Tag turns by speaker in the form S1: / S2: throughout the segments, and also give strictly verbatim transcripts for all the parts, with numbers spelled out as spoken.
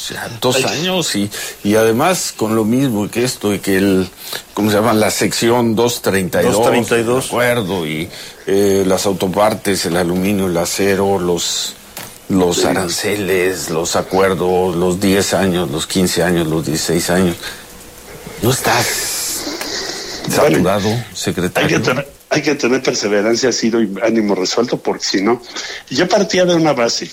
S1: ya dos años y, y además con lo mismo que esto y que el, ¿cómo se llama? La sección doscientos treinta y dos,
S2: doscientos treinta y dos.
S1: De acuerdo, y eh, las autopartes, el aluminio, el acero, los, los aranceles, los acuerdos, los diez años, los quince años, los dieciséis años. ¿No estás saturado, bueno, secretario?
S3: Hay que tener, hay que tener perseverancia, sido y ánimo resuelto, porque si no, yo partía de una base.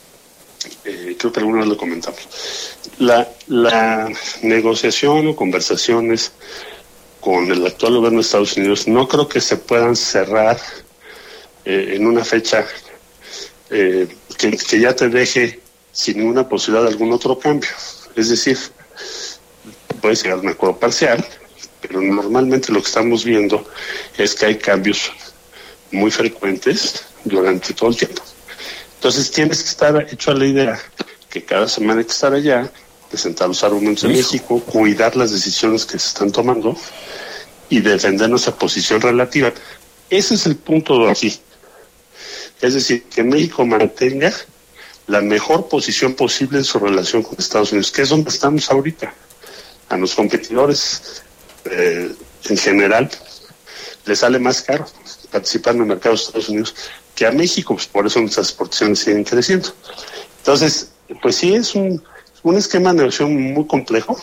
S3: Eh, creo que alguna vez lo comentamos. La, la negociación o conversaciones con el actual gobierno de Estados Unidos no creo que se puedan cerrar eh, en una fecha eh, que, que ya te deje sin ninguna posibilidad de algún otro cambio. Es decir, puede llegar a un acuerdo parcial, pero normalmente lo que estamos viendo es que hay cambios muy frecuentes durante todo el tiempo. Entonces tienes que estar hecho a la idea que cada semana hay que estar allá, presentar los argumentos en México, cuidar las decisiones que se están tomando y defender nuestra posición relativa. Ese es el punto de aquí. Es decir, que México mantenga la mejor posición posible en su relación con Estados Unidos, que es donde estamos ahorita. A los competidores eh, en general les sale más caro participar en el mercado de Estados Unidos que a México, pues por eso nuestras exportaciones siguen creciendo. Entonces, pues sí, es un, un esquema de negociación muy complejo,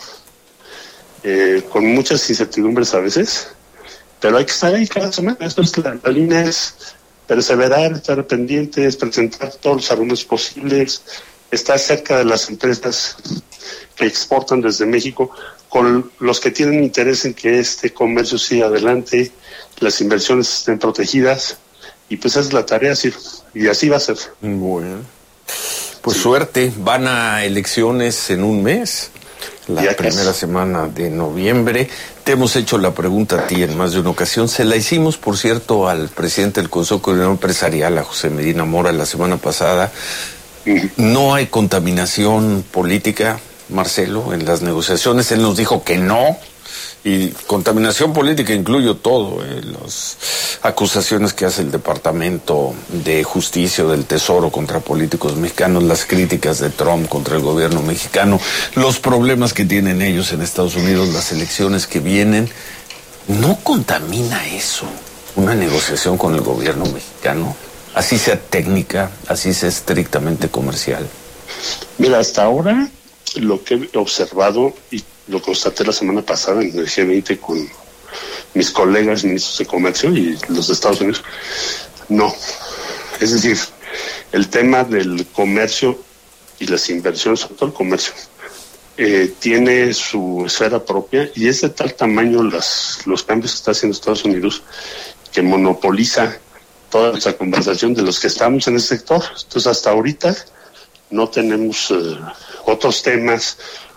S3: eh, con muchas incertidumbres a veces, pero hay que estar ahí cada semana. Esto es la, la línea es perseverar, estar pendientes, presentar todos los argumentos posibles, estar cerca de las empresas que exportan desde México, con los que tienen interés en que este comercio siga adelante, las inversiones estén protegidas. Y pues esa es la tarea, sí, y así va a ser.
S1: Bueno, pues sí. Suerte. Van a elecciones en un mes, la ya primera casi. semana de noviembre. Te hemos hecho la pregunta a ti en más de una ocasión. Se la hicimos, por cierto, al presidente del Consejo Coordinador Empresarial, a José Medina Mora, la semana pasada. Uh-huh. No hay contaminación política, Marcelo, en las negociaciones. Él nos dijo que no. Y contaminación política incluyo todo, eh, las acusaciones que hace el Departamento de Justicia o del Tesoro contra políticos mexicanos, las críticas de Trump contra el gobierno mexicano, los problemas que tienen ellos en Estados Unidos, las elecciones que vienen. ¿No contamina eso una negociación con el gobierno mexicano? Así sea técnica, así sea estrictamente comercial.
S3: Mira, hasta ahora lo que he observado y lo constaté la semana pasada en el G veinte con mis colegas ministros de comercio y los de Estados Unidos, no. Es decir, el tema del comercio y las inversiones, sobre todo el comercio, eh, tiene su esfera propia y es de tal tamaño las, los cambios que está haciendo Estados Unidos que monopoliza toda esa conversación de los que estamos en el sector. Entonces, hasta ahorita no tenemos eh, otros temas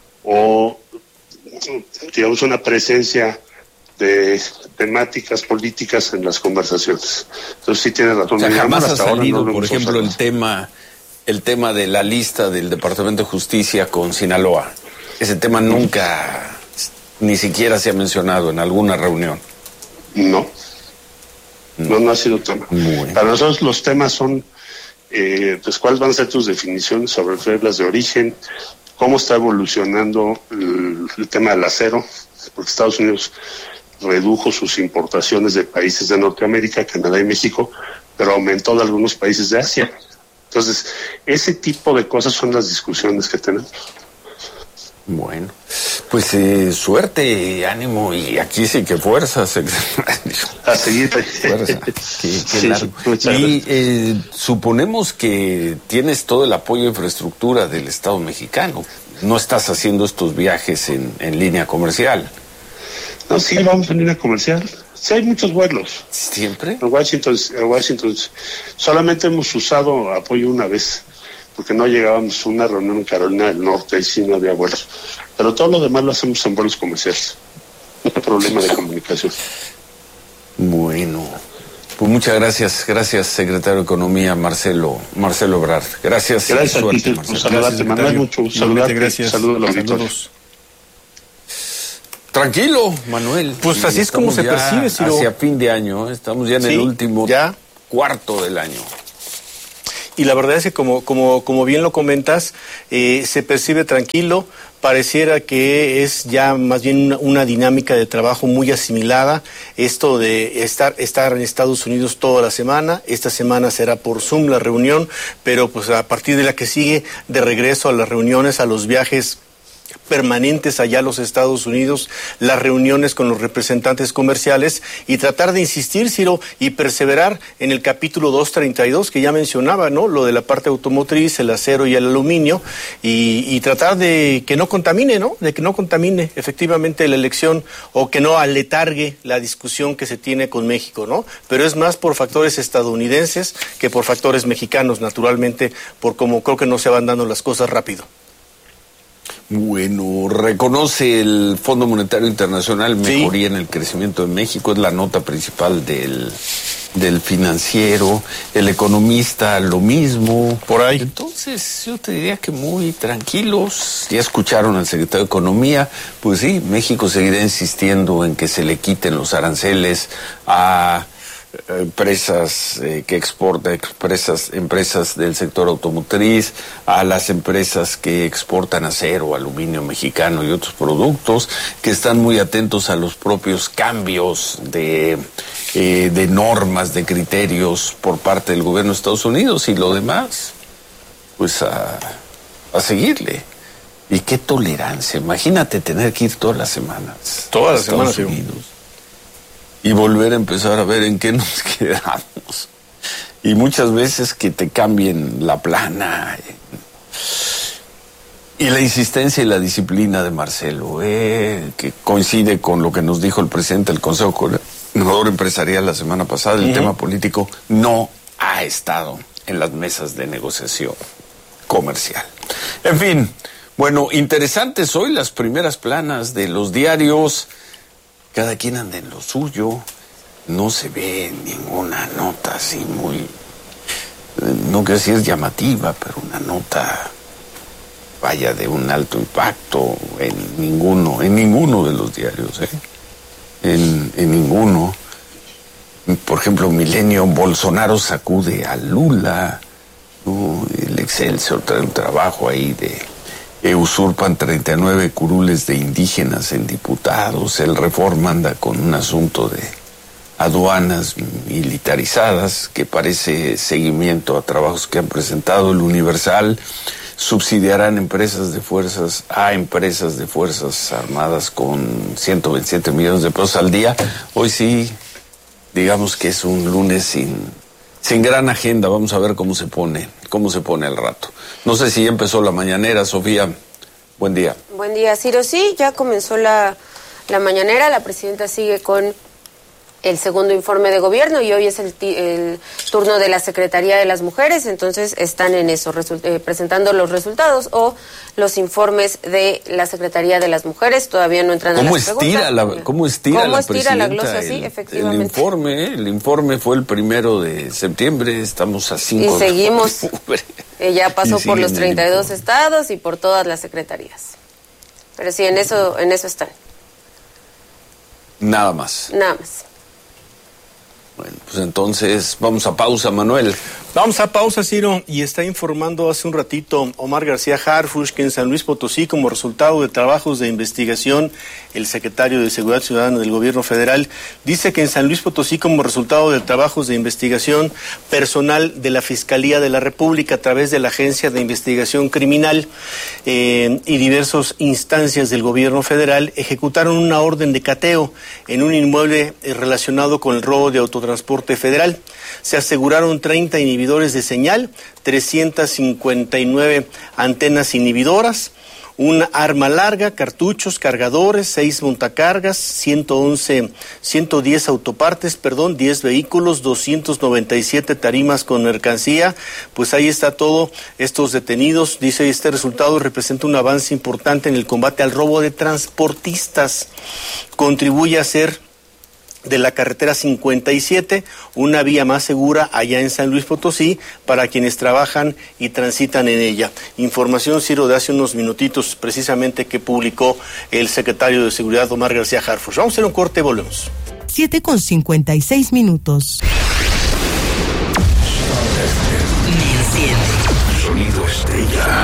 S3: o, digamos, una presencia de temáticas políticas en las conversaciones. Entonces sí tiene razón.
S1: O sea, jamás ha salido, no por ejemplo, el tema, el tema de la lista del Departamento de Justicia con Sinaloa. Ese tema nunca, ni siquiera se ha mencionado en alguna reunión.
S3: No. No, no ha sido tema. Bueno. Para nosotros los temas son, eh, pues, cuáles van a ser tus definiciones sobre reglas de origen, cómo está evolucionando el, el tema del acero, porque Estados Unidos redujo sus importaciones de países de Norteamérica, Canadá y México, pero aumentó de algunos países de Asia. Entonces, ese tipo de cosas son las discusiones que tenemos.
S1: Bueno, pues eh, suerte, ánimo, y aquí sí que fuerza, secretario.
S3: A seguir.
S1: Fuerza. Qué, qué sí, largo. Y eh, suponemos que tienes todo el apoyo de infraestructura del Estado mexicano. No estás haciendo estos viajes en, en línea comercial.
S3: No, sí, vamos en línea comercial. Sí, hay muchos vuelos.
S1: ¿Siempre?
S3: En Washington, en Washington. Solamente hemos usado apoyo una vez, porque no llegábamos a una reunión en Carolina del Norte y sí no había vuelos. Pero todo lo demás lo hacemos en vuelos comerciales. No hay problema de comunicación.
S1: Bueno, pues muchas gracias. Gracias, secretario de Economía, Marcelo Marcelo Ebrard. Gracias.
S3: Gracias a ti por saludarte. Manuel, mucho saludarte.
S2: Gracias.
S3: Saludos a los auditores.
S1: Tranquilo, Manuel.
S2: Pues así es como se percibe, Ciro.
S1: Hacia fin de año, estamos ya en sí, el último
S2: ya
S1: cuarto del año.
S2: y la verdad es que como, como, como bien lo comentas, eh, se percibe tranquilo. Pareciera que es ya más bien una, una dinámica de trabajo muy asimilada, esto de estar, estar en Estados Unidos toda la semana. Esta semana será por Zoom la reunión, pero pues a partir de la que sigue, de regreso a las reuniones, a los viajes permanentes allá a los Estados Unidos, las reuniones con los representantes comerciales y tratar de insistir, Ciro, y perseverar en el capítulo doscientos treinta y dos que ya mencionaba, ¿no? Lo de la parte automotriz, el acero y el aluminio, y, y tratar de que no contamine, ¿no? De que no contamine efectivamente la elección o que no aletargue la discusión que se tiene con México, ¿no? Pero es más por factores estadounidenses que por factores mexicanos, naturalmente, por cómo creo que no se van dando las cosas rápido.
S1: Bueno, reconoce el Fondo Monetario Internacional mejoría sí. en el crecimiento de México, es la nota principal del, del Financiero, el Economista lo mismo.
S2: Por ahí.
S1: Entonces, yo te diría que muy tranquilos. Ya escucharon al secretario de Economía, pues sí, México seguirá insistiendo en que se le quiten los aranceles a empresas eh, que exportan, empresas, empresas del sector automotriz, a las empresas que exportan acero, aluminio mexicano y otros productos, que están muy atentos a los propios cambios de, eh, de normas, de criterios por parte del gobierno de Estados Unidos, y lo demás, pues a, a seguirle. Y qué tolerancia, imagínate tener que ir todas las semanas.
S2: Todas las semanas,
S1: Estados Unidos. Y volver a empezar a ver en qué nos quedamos. Y muchas veces que te cambien la plana. Y la insistencia y la disciplina de Marcelo, eh, que coincide con lo que nos dijo el presidente del Consejo Coordinador Empresarial la semana pasada. El uh-huh. tema político no ha estado en las mesas de negociación comercial. En fin, bueno, interesantes hoy las primeras planas de los diarios. Cada quien anda en lo suyo, no se ve ninguna nota así muy, no quiero decir llamativa, pero una nota, vaya, de un alto impacto en ninguno, en ninguno de los diarios, ¿eh? En, en ninguno. Por ejemplo, Milenio, Bolsonaro sacude a Lula, ¿no? El Excelsior trae un trabajo ahí de... Eh, usurpan treinta y nueve curules de indígenas en diputados. El Reforma anda con un asunto de aduanas militarizadas que parece seguimiento a trabajos que han presentado. El Universal, subsidiarán empresas de fuerzas a empresas de fuerzas armadas con ciento veintisiete millones de pesos al día. Hoy sí, digamos que es un lunes sin... sin gran agenda. Vamos a ver cómo se pone, cómo se pone el rato. No sé si ya empezó la mañanera, Sofía. Buen día.
S4: Buen día, Ciro. Sí, ya comenzó la, la mañanera. La presidenta sigue con el segundo informe de gobierno y hoy es el, el turno de la Secretaría de las Mujeres. Entonces están en eso, resu- eh, presentando los resultados o los informes de la Secretaría de las Mujeres. Todavía no entran a las
S1: estira
S4: preguntas.
S1: La, ¿Cómo estira
S4: ¿Cómo
S1: la
S4: estira la glosa?
S1: el,
S4: Sí, efectivamente.
S1: El informe, el informe fue el primero de septiembre, estamos a cinco
S4: y seguimos,
S1: de octubre.
S4: Eh, ya pasó
S1: Y
S4: por los treinta y dos
S1: informe.
S4: estados y por todas las secretarías. Pero sí, en eso, en eso están.
S1: Nada más.
S4: Nada más.
S1: Bueno, pues entonces vamos a pausa, Manuel.
S2: Vamos a pausa, Ciro, y está informando hace un ratito Omar García Harfuch que en San Luis Potosí, como resultado de trabajos de investigación, el secretario de Seguridad Ciudadana del Gobierno Federal dice que en San Luis Potosí, como resultado de trabajos de investigación, personal de la Fiscalía de la República a través de la Agencia de Investigación Criminal eh, y diversas instancias del Gobierno Federal ejecutaron una orden de cateo en un inmueble eh, relacionado con el robo de autotransporte federal. Se aseguraron treinta inhibidores de señal, trescientas cincuenta y nueve antenas inhibidoras, una arma larga, cartuchos, cargadores, seis montacargas, ciento once, ciento diez autopartes, perdón, diez vehículos, doscientas noventa y siete tarimas con mercancía. Pues ahí está todo, estos detenidos. Dice, este resultado representa un avance importante en el combate al robo de transportistas. Contribuye a ser de la carretera cincuenta y siete, una vía más segura allá en San Luis Potosí para quienes trabajan y transitan en ella. Información, Ciro, de hace unos minutitos precisamente que publicó el secretario de Seguridad, Omar García Harfuch. Vamos a hacer un corte y volvemos.
S5: siete con cincuenta y seis minutos.
S6: Me enciende.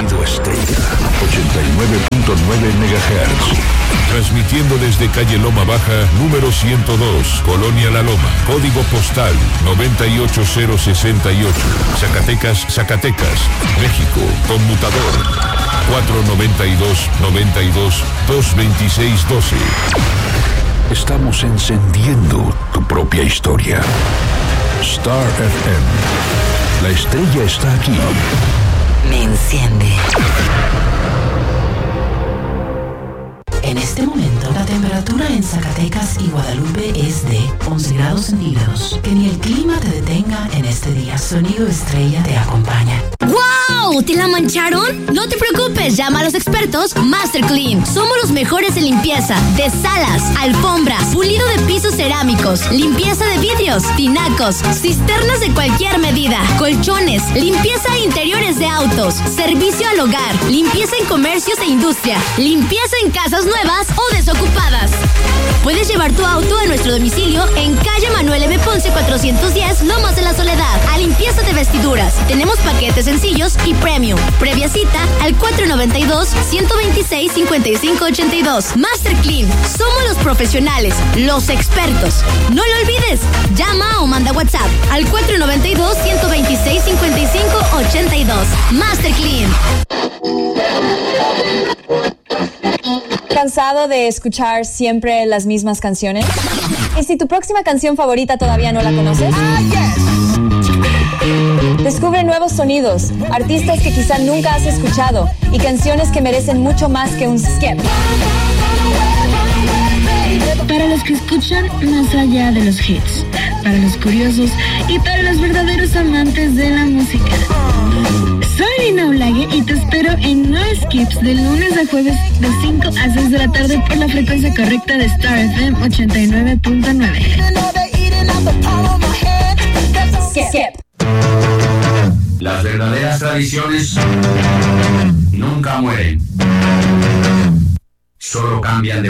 S5: Sonido Estrella, ochenta y nueve punto nueve megahertz.
S6: Transmitiendo desde calle Loma Baja, número ciento dos, Colonia La Loma, código postal noventa y ocho cero sesenta y ocho, Zacatecas, Zacatecas, México, conmutador cuatro noventa y dos, noventa y dos, dos veintiséis doce.
S5: Estamos encendiendo tu propia historia. Star F M. La estrella está aquí.
S7: Me enciende. En este momento, la temperatura en Zacatecas y Guadalupe es de once grados centígrados. Que ni el clima te detenga en este día. Sonido Estrella te acompaña.
S8: ¡Wow! ¿Te la mancharon? No te preocupes, llama a los expertos Master Clean. Somos los mejores en limpieza de salas, alfombras, pulido de pisos cerámicos, limpieza de vidrios, tinacos, cisternas de cualquier medida, colchones, limpieza de interiores de autos, servicio al hogar, limpieza en comercios e industria, limpieza en casas nuevas o desocupadas. Puedes llevar tu auto a nuestro domicilio en calle Manuel M. Ponce cuatrocientos diez, Lomas de la Soledad, a limpieza de vestiduras. Tenemos paquetes sencillos y premium. Previa cita al cuatro noventa y dos, ciento veintiséis, cincuenta y cinco ochenta y dos. Master Clean. Somos los profesionales, los expertos. No lo olvides. Llama o manda WhatsApp al cuatro noventa y dos, ciento veintiséis, cincuenta y cinco ochenta y dos. Master Clean.
S9: ¿Cansado de escuchar siempre las mismas canciones? ¿Y si tu próxima canción favorita todavía no la conoces? Descubre nuevos sonidos, artistas que quizá nunca has escuchado y canciones que merecen mucho más que un skip.
S10: Para los que escuchan más allá de los hits, para los curiosos y para los verdaderos amantes de la música. Soy Nina Olague y te espero en No Skips de lunes a jueves de cinco a seis de la tarde por la frecuencia correcta de Star F M ochenta y nueve punto nueve.
S9: Skip.
S11: Las verdaderas tradiciones nunca mueren, solo cambian de